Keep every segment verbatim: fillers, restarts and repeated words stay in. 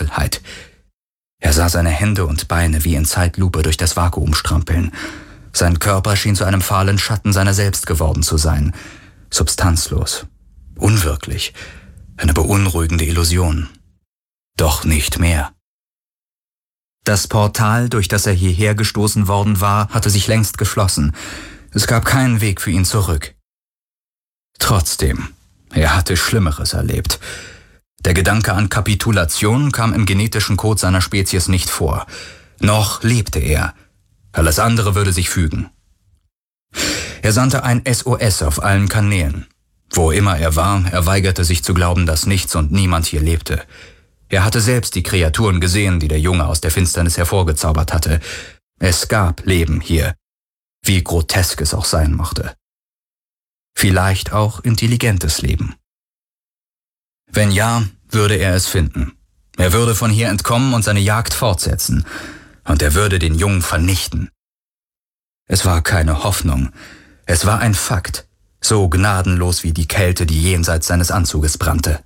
Dunkelheit. Er sah seine Hände und Beine wie in Zeitlupe durch das Vakuum strampeln. Sein Körper schien zu einem fahlen Schatten seiner selbst geworden zu sein. Substanzlos. Unwirklich. Eine beunruhigende Illusion. Doch nicht mehr. Das Portal, durch das er hierher gestoßen worden war, hatte sich längst geschlossen. Es gab keinen Weg für ihn zurück. Trotzdem, er hatte Schlimmeres erlebt. Der Gedanke an Kapitulation kam im genetischen Code seiner Spezies nicht vor. Noch lebte er. Alles andere würde sich fügen. Er sandte ein S O S auf allen Kanälen. Wo immer er war, er weigerte sich zu glauben, dass nichts und niemand hier lebte. Er hatte selbst die Kreaturen gesehen, die der Junge aus der Finsternis hervorgezaubert hatte. Es gab Leben hier, wie grotesk es auch sein mochte. Vielleicht auch intelligentes Leben. Wenn ja, würde er es finden. Er würde von hier entkommen und seine Jagd fortsetzen. Und er würde den Jungen vernichten. Es war keine Hoffnung. Es war ein Fakt, so gnadenlos wie die Kälte, die jenseits seines Anzuges brannte.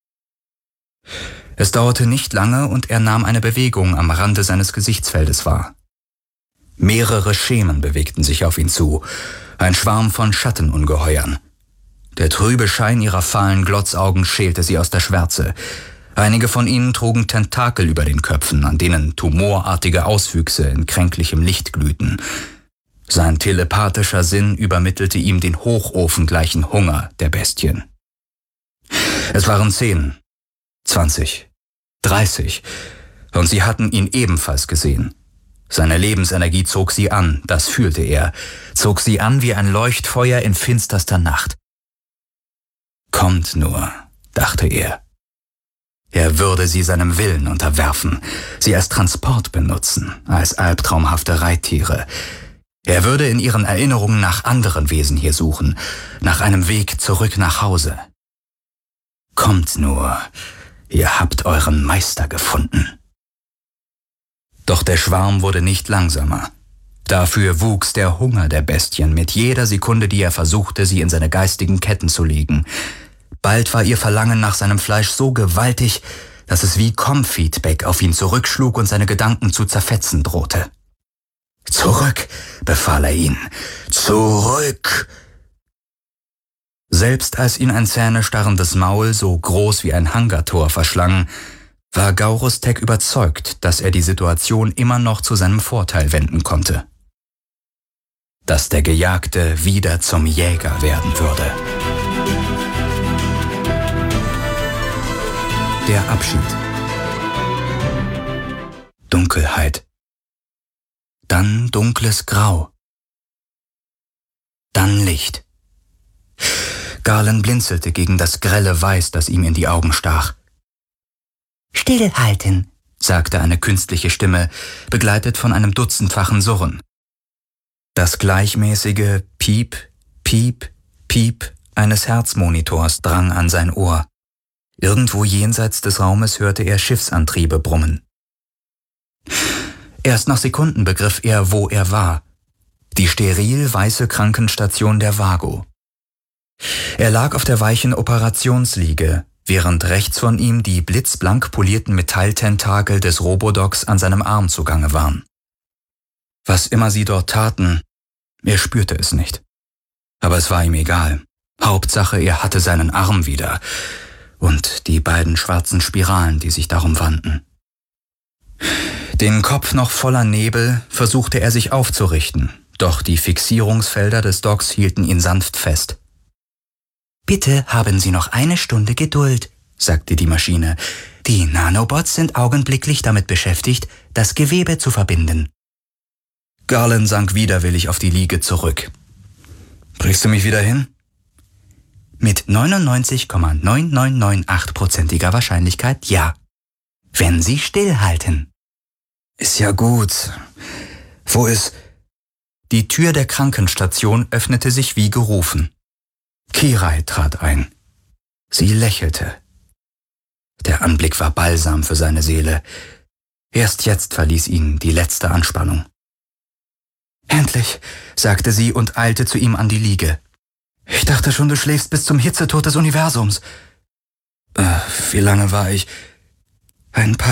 Es dauerte nicht lange und er nahm eine Bewegung am Rande seines Gesichtsfeldes wahr. Mehrere Schemen bewegten sich auf ihn zu, ein Schwarm von Schattenungeheuern. Der trübe Schein ihrer fahlen Glotzaugen schälte sie aus der Schwärze. Einige von ihnen trugen Tentakel über den Köpfen, an denen tumorartige Auswüchse in kränklichem Licht glühten. Sein telepathischer Sinn übermittelte ihm den hochofengleichen Hunger der Bestien. Es waren zehn, zwanzig, dreißig, und sie hatten ihn ebenfalls gesehen. Seine Lebensenergie zog sie an, das fühlte er, zog sie an wie ein Leuchtfeuer in finsterster Nacht. Kommt nur, dachte er. Er würde sie seinem Willen unterwerfen, sie als Transport benutzen, als albtraumhafte Reittiere. Er würde in ihren Erinnerungen nach anderen Wesen hier suchen, nach einem Weg zurück nach Hause. Kommt nur, ihr habt euren Meister gefunden. Doch der Schwarm wurde nicht langsamer. Dafür wuchs der Hunger der Bestien mit jeder Sekunde, die er versuchte, sie in seine geistigen Ketten zu legen. Bald war ihr Verlangen nach seinem Fleisch so gewaltig, dass es wie Comfeedback auf ihn zurückschlug und seine Gedanken zu zerfetzen drohte. »Zurück«, befahl er ihn, »zurück!« Selbst als ihn ein zähnestarrendes Maul so groß wie ein Hangartor verschlang, war Gaurus-Tek überzeugt, dass er die Situation immer noch zu seinem Vorteil wenden konnte. Dass der Gejagte wieder zum Jäger werden würde. Der Abschied. Dunkelheit. Dann dunkles Grau. Dann Licht. Galen blinzelte gegen das grelle Weiß, das ihm in die Augen stach. »Stillhalten«, sagte eine künstliche Stimme, begleitet von einem dutzendfachen Surren. Das gleichmäßige Piep, Piep, Piep eines Herzmonitors drang an sein Ohr. Irgendwo jenseits des Raumes hörte er Schiffsantriebe brummen. Erst nach Sekunden begriff er, wo er war. Die steril weiße Krankenstation der Vago. Er lag auf der weichen Operationsliege, während rechts von ihm die blitzblank polierten Metalltentakel des Robodocs an seinem Arm zugange waren. Was immer sie dort taten, er spürte es nicht. Aber es war ihm egal. Hauptsache, er hatte seinen Arm wieder und die beiden schwarzen Spiralen, die sich darum wanden. Den Kopf noch voller Nebel versuchte er sich aufzurichten, doch die Fixierungsfelder des Docs hielten ihn sanft fest. »Bitte haben Sie noch eine Stunde Geduld«, sagte die Maschine. »Die Nanobots sind augenblicklich damit beschäftigt, das Gewebe zu verbinden.« Galen sank widerwillig auf die Liege zurück. »Bringst du mich wieder hin?« »Mit neunundneunzig Komma neun neun neun acht prozentiger Wahrscheinlichkeit ja. Wenn Sie stillhalten.« »Ist ja gut. Wo ist...« Die Tür der Krankenstation öffnete sich wie gerufen. Kirai trat ein. Sie lächelte. Der Anblick war Balsam für seine Seele. Erst jetzt verließ ihn die letzte Anspannung. »Endlich«, sagte sie und eilte zu ihm an die Liege. »Ich dachte schon, du schläfst bis zum Hitzetod des Universums.« äh, »Wie lange war ich?« »Ein paar